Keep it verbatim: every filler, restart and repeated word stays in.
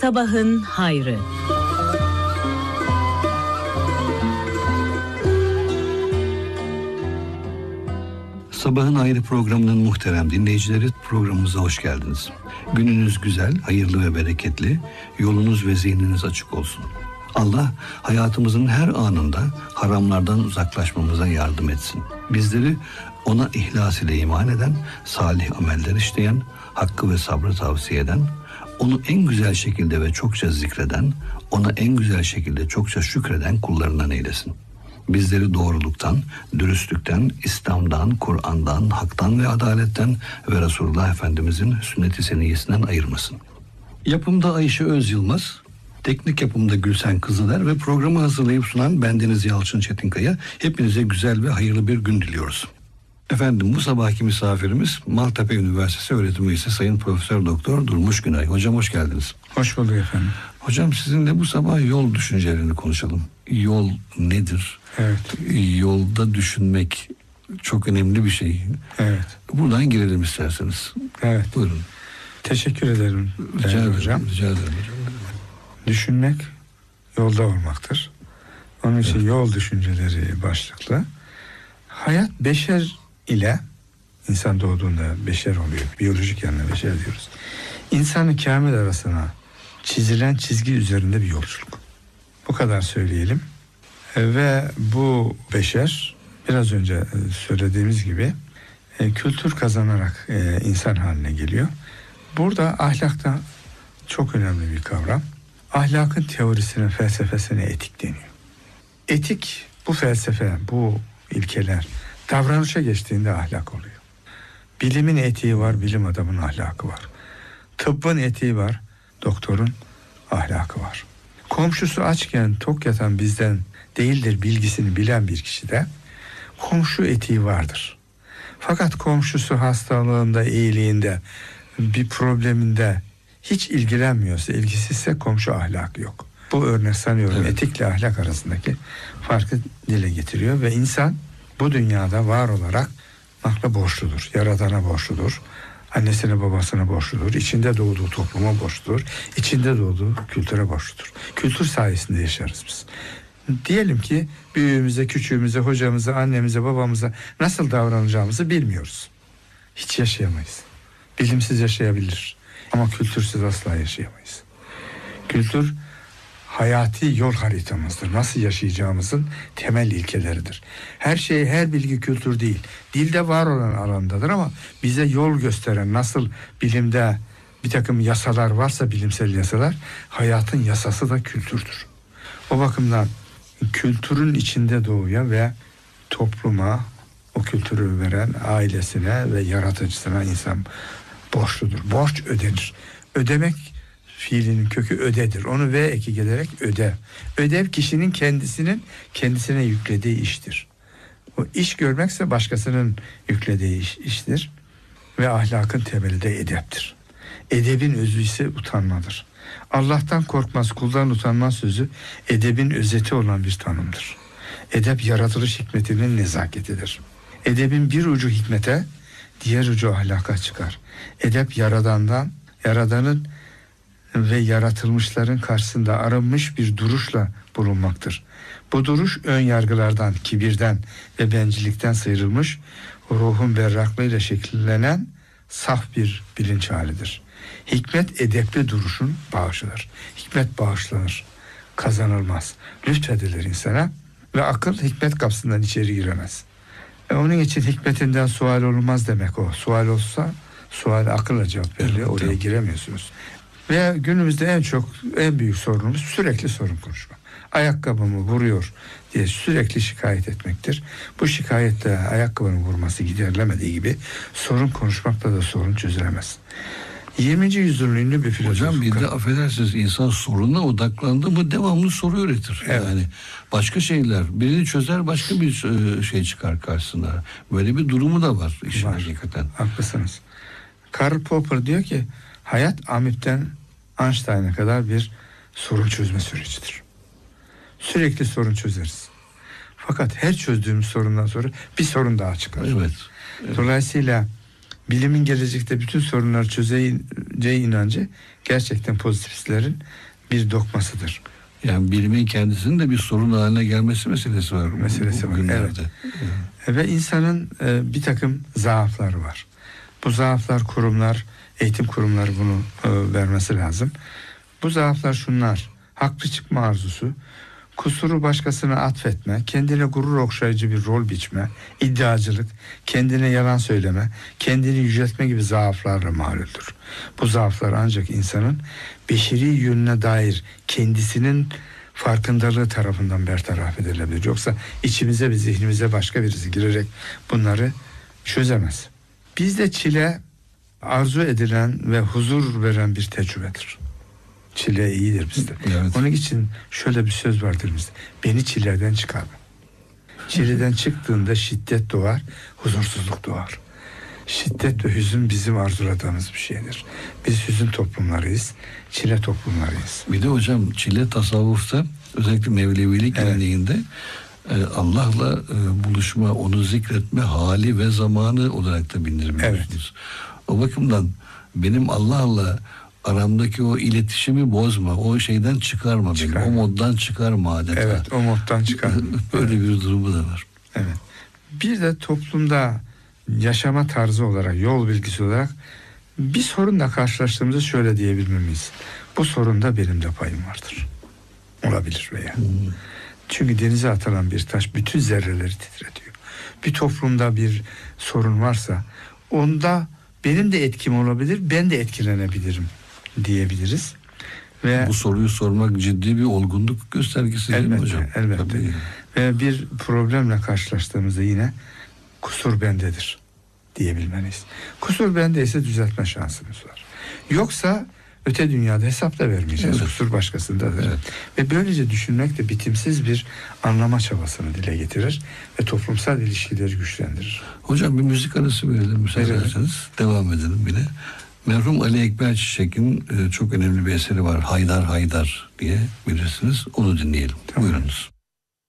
Sabahın hayrı. Sabahın Hayrı programının muhterem dinleyicileri, programımıza hoş geldiniz. Gününüz güzel, hayırlı ve bereketli, yolunuz ve zihniniz açık olsun. Allah hayatımızın her anında haramlardan uzaklaşmamıza yardım etsin. Bizleri ona ihlas ile iman eden, salih ameller işleyen, hakkı ve sabrı tavsiye eden, onu en güzel şekilde ve çokça zikreden, ona en güzel şekilde çokça şükreden kullarından eylesin. Bizleri doğruluktan, dürüstlükten, İslam'dan, Kur'an'dan, haktan ve adaletten ve Resulullah Efendimizin sünnet-i seniyyesinden ayırmasın. Yapımda Ayşe Öz Yılmaz, teknik yapımda Gülsen Kızıler ve programı hazırlayıp sunan bendeniz Yalçın Çetinkaya. Hepinize güzel ve hayırlı bir gün diliyoruz. Efendim, bu sabahki misafirimiz Maltepe Üniversitesi öğretim üyesi Sayın Profesör Doktor Durmuş Günay. Hocam hoş geldiniz. Hoş bulduk efendim. Hocam, sizinle bu sabah yol düşüncelerini konuşalım. Yol nedir? Evet. Yolda düşünmek çok önemli bir şey. Evet. Buradan girelim isterseniz. Evet. Buyurun. Teşekkür ederim. Rica ederim hocam. Rica ederim hocam. Düşünmek yolda olmaktır. Onun için evet. Yol düşünceleri başlıklı. Hayat beşer ile, insan doğduğunda beşer oluyor. Biyolojik yanına beşer diyoruz. İnsanı kamil arasına çizilen çizgi üzerinde bir yolculuk. Bu kadar söyleyelim. Ve bu beşer biraz önce söylediğimiz gibi kültür kazanarak insan haline geliyor. Burada ahlak da çok önemli bir kavram. Ahlakın teorisine, felsefesine etik deniyor. Etik, bu felsefe, bu ilkeler davranışa geçtiğinde ahlak oluyor. Bilimin etiği var, bilim adamının ahlakı var. Tıbbın etiği var, doktorun ahlakı var. Komşusu açken tok yatan bizden değildir bilgisini bilen bir kişide komşu etiği vardır. Fakat komşusu hastalığında, iyiliğinde, bir probleminde hiç ilgilenmiyorsa, ilgisizse komşu ahlakı yok. Bu örnek sanıyorum evet. Etikle ahlak arasındaki farkı dile getiriyor ve insan bu dünyada var olarak akla borçludur, Yaradan'a borçludur, annesine babasına borçludur, içinde doğduğu topluma borçludur, içinde doğduğu kültüre borçludur. Kültür sayesinde yaşarız biz. Diyelim ki büyüğümüze, küçüğümüze, hocamıza, annemize, babamıza nasıl davranacağımızı bilmiyoruz. Hiç yaşayamayız. Bilimsiz yaşayabilir ama kültürsüz asla yaşayamayız. Kültür hayati yol haritamızdır. Nasıl yaşayacağımızın temel ilkeleridir. Her şey, her bilgi kültür değil. Dilde var olan alandadır ama bize yol gösteren, nasıl bilimde bir takım yasalar varsa, bilimsel yasalar, hayatın yasası da kültürdür. O bakımdan kültürün içinde doğuya ve topluma, o kültürü veren ailesine ve yaratıcısına insan borçludur. Borç ödenir. Ödemek fiilinin kökü ödedir. Onu V eki gelerek ödev. Ödev kişinin kendisinin kendisine yüklediği iştir. O iş görmekse başkasının yüklediği iş, iştir. Ve ahlakın temeli de edeptir. Edebin özü ise utanmadır. Allah'tan korkmaz, kuldan utanmaz sözü edebin özeti olan bir tanımdır. Edep yaratılış hikmetinin nezaketidir. Edebin bir ucu hikmete, diğer ucu ahlaka çıkar. Edep yaradandan, yaradanın ve yaratılmışların karşısında arınmış bir duruşla bulunmaktır. Bu duruş ön yargılardan, kibirden ve bencillikten sıyrılmış, ruhun berraklığıyla şekillenen saf bir bilinç halidir. Hikmet edepli duruşun bağışıdır. Hikmet bağışlanır, kazanılmaz, lütfedilir insana ve akıl hikmet kapısından içeri giremez. E onun için hikmetinden sual olmaz demek o. Sual olsa suale akılla cevap veriliyor. Oraya giremiyorsunuz. Ve günümüzde en çok, en büyük sorunumuz sürekli sorun konuşma. Ayakkabımı vuruyor diye sürekli şikayet etmektir. Bu şikayetle ayakkabının vurması giderilemediği gibi sorun konuşmakla da sorun çözülemez. yirminci yüzyılın ünlü bir filozof. Hocam bir de affedersiniz, insan soruna odaklandı mı devamlı soru üretir. Evet. Yani başka şeyler, birini çözer başka bir şey çıkar karşısına. Böyle bir durumu da var işin var. Hakikaten. Haklısınız. Karl Popper diyor ki hayat Amip'ten Einstein'a kadar bir sorun çözme sürecidir. Sürekli sorun çözeriz. Fakat her çözdüğümüz sorundan sonra bir sorun daha çıkar. Evet. Evet. Dolayısıyla bilimin gelecekte bütün sorunları çözeceği inancı gerçekten pozitivistlerin bir dokmasıdır. Yani bilimin kendisinin de bir sorun haline gelmesi meselesi var. Meselesi var. Evet. evet. Ve insanın e, bir takım zaafları var. Bu zaaflar kurumlar, eğitim kurumları bunu e, vermesi lazım. Bu zaaflar şunlar: haklı çıkma arzusu, kusuru başkasına atfetme, kendine gurur okşayıcı bir rol biçme, iddiacılık, kendine yalan söyleme, kendini yüceltme gibi zaaflarla maluldür. Bu zaaflar ancak insanın beşeri yönüne dair kendisinin farkındalığı tarafından bertaraf edilebilir. Yoksa içimize ve zihnimize başka birisi girerek bunları çözemez. Bizde çile arzu edilen ve huzur veren bir tecrübedir. Çile iyidir bizde. Evet. Onun için şöyle bir söz vardır bizde: beni çileden çıkarma. Çileden çıktığında şiddet doğar, huzursuzluk doğar. Şiddet ve hüzün bizim arzuladığımız bir şeydir. Biz hüzün toplumlarıyız, çile toplumlarıyız. Bir de hocam çile tasavvufta, özellikle Mevlevilik Evet. geleneğinde e, Allah'la e, buluşma, onu zikretme hali ve zamanı olarak da bildiriliyorsunuz. Evet. O bakımdan benim Allah'la aramdaki o iletişimi bozma, o şeyden çıkarma, Çıkarma. beni, o moddan çıkarma adeta. Evet, o moddan çıkar. Böyle bir durumu da var. Evet. Bir de toplumda yaşama tarzı olarak, yol bilgisi olarak bir sorunla karşılaştığımızda şöyle diyebilmemiz: bu sorunda benim de payım vardır. Olabilir veya. Hmm. Çünkü denize atılan bir taş bütün zerreleri titretiyor. Bir toplumda bir sorun varsa onda benim de etkim olabilir, ben de etkilenebilirim diyebiliriz. Ve Bu soruyu sormak ciddi bir olgunluk göstergesi değil mi elbette, hocam? elbette. Tabii. Ve bir problemle karşılaştığımızda yine kusur bendedir diyebilmeliyiz. Kusur bendeyse düzeltme şansımız var. Yoksa öte dünyada hesap da vermeyeceğiz. Evet. Kusur başkasındadır. Evet. Ve böylece düşünmek de bitimsiz bir anlama çabasını dile getirir ve toplumsal ilişkileri güçlendirir. Hocam bir müzik arası verelim müsaade Evet. ederseniz. Devam edelim yine. Merhum Ali Ekber Çiçek'in e, çok önemli bir eseri var. Haydar Haydar diye bilirsiniz. Onu dinleyelim. Tamam. Buyurunuz.